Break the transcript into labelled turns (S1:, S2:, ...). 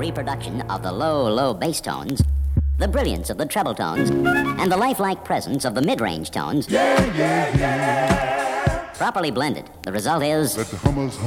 S1: reproduction of the low, low bass tones, the brilliance of the treble tones, and the lifelike presence of the mid-range tones. Properly blended, the result is...
S2: Let the hummers